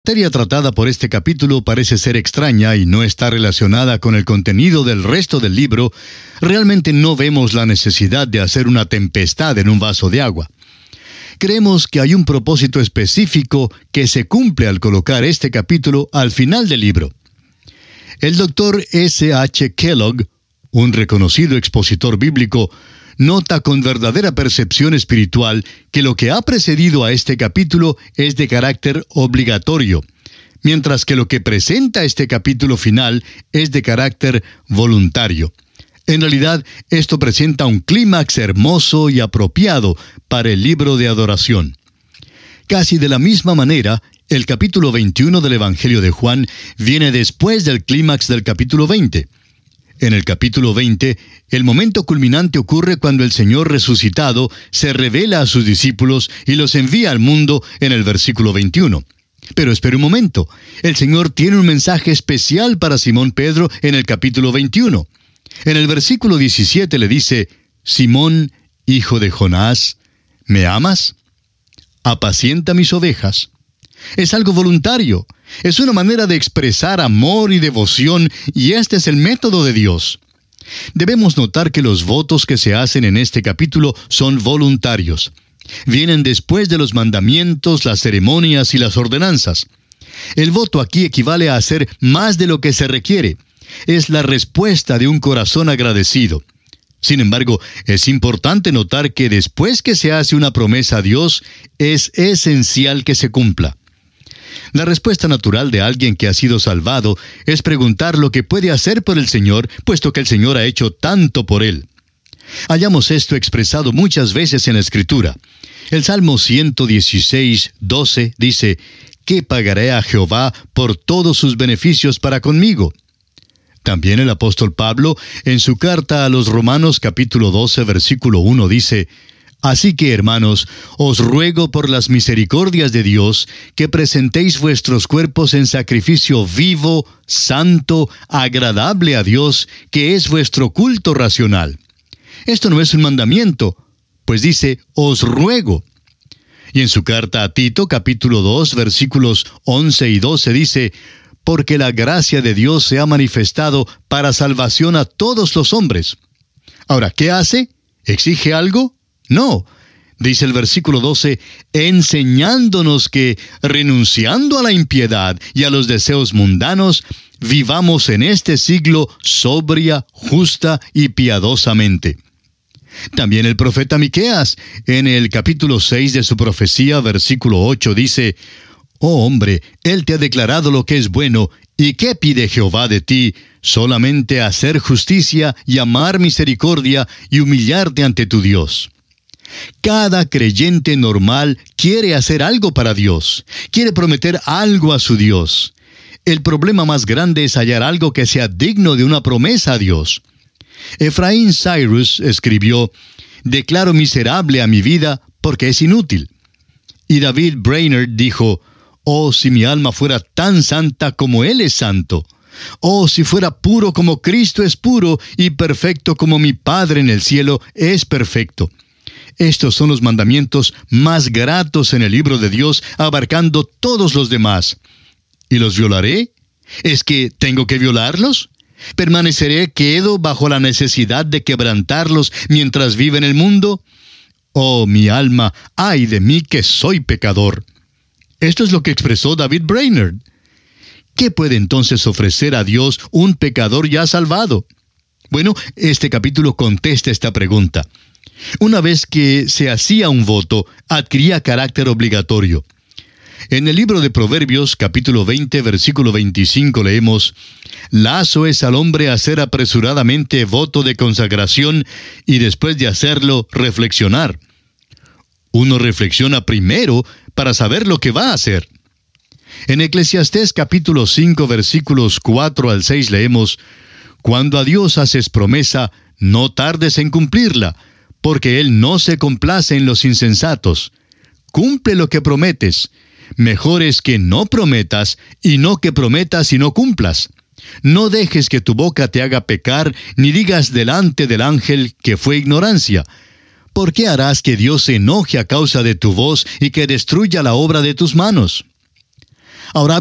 La materia tratada por este capítulo parece ser extraña y no está relacionada con el contenido del resto del libro. Realmente no vemos la necesidad de hacer una tempestad en un vaso de agua. Creemos que hay un propósito específico que se cumple al colocar este capítulo al final del libro. El Dr. S. H. Kellogg, un reconocido expositor bíblico, nota con verdadera percepción espiritual que lo que ha precedido a este capítulo es de carácter obligatorio, mientras que lo que presenta este capítulo final es de carácter voluntario. En realidad, esto presenta un clímax hermoso y apropiado para el libro de adoración. Casi de la misma manera, el capítulo 21 del Evangelio de Juan viene después del clímax del capítulo 20. En el capítulo 20, el momento culminante ocurre cuando el Señor resucitado se revela a sus discípulos y los envía al mundo en el versículo 21. Pero espere un momento, el Señor tiene un mensaje especial para Simón Pedro en el capítulo 21. En el versículo 17 le dice: Simón, hijo de Jonás, ¿me amas? Apacienta mis ovejas. Es algo voluntario. Es una manera de expresar amor y devoción, y este es el método de Dios. Debemos notar que los votos que se hacen en este capítulo son voluntarios. Vienen después de los mandamientos, las ceremonias y las ordenanzas. El voto aquí equivale a hacer más de lo que se requiere. Es la respuesta de un corazón agradecido. Sin embargo, es importante notar que después que se hace una promesa a Dios, es esencial que se cumpla. La respuesta natural de alguien que ha sido salvado es preguntar lo que puede hacer por el Señor, puesto que el Señor ha hecho tanto por él. Hallamos esto expresado muchas veces en la Escritura. El Salmo 116, 12 dice: ¿Qué pagaré a Jehová por todos sus beneficios para conmigo? También el apóstol Pablo, en su carta a los Romanos capítulo 12, versículo 1, dice: Así que, hermanos, os ruego por las misericordias de Dios que presentéis vuestros cuerpos en sacrificio vivo, santo, agradable a Dios, que es vuestro culto racional. Esto no es un mandamiento, pues dice: os ruego. Y en su carta a Tito, capítulo 2, versículos 11 y 12, dice: porque la gracia de Dios se ha manifestado para salvación a todos los hombres. Ahora, ¿qué hace? ¿Exige algo? No. Dice el versículo 12, enseñándonos que, renunciando a la impiedad y a los deseos mundanos, vivamos en este siglo sobria, justa y piadosamente. También el profeta Miqueas, en el capítulo 6 de su profecía, versículo 8, dice: Oh hombre, Él te ha declarado lo que es bueno, ¿y qué pide Jehová de ti? Solamente hacer justicia y amar misericordia y humillarte ante tu Dios. Cada creyente normal quiere hacer algo para Dios, quiere prometer algo a su Dios. El problema más grande es hallar algo que sea digno de una promesa a Dios. Efraín Cyrus escribió: declaro miserable a mi vida porque es inútil. Y David Brainerd dijo: oh, si mi alma fuera tan santa como Él es santo. Oh, si fuera puro como Cristo es puro y perfecto como mi Padre en el cielo es perfecto. Estos son los mandamientos más gratos en el libro de Dios, abarcando todos los demás. ¿Y los violaré? ¿Es que tengo que violarlos? ¿Permaneceré quedo bajo la necesidad de quebrantarlos mientras vive en el mundo? Oh, mi alma, ay de mí que soy pecador. Esto es lo que expresó David Brainerd. ¿Qué puede entonces ofrecer a Dios un pecador ya salvado? Bueno, este capítulo contesta esta pregunta. Una vez que se hacía un voto, adquiría carácter obligatorio. En el libro de Proverbios, capítulo 20, versículo 25, leemos: lazo es al hombre hacer apresuradamente voto de consagración y después de hacerlo, reflexionar. Uno reflexiona primero para saber lo que va a hacer. En Eclesiastés capítulo 5, versículos 4 al 6 leemos: cuando a Dios haces promesa, no tardes en cumplirla, porque Él no se complace en los insensatos. Cumple lo que prometes. Mejor es que no prometas, y no que prometas y no cumplas. No dejes que tu boca te haga pecar, ni digas delante del ángel que fue ignorancia. ¿Por qué harás que Dios se enoje a causa de tu voz y que destruya la obra de tus manos? Ahora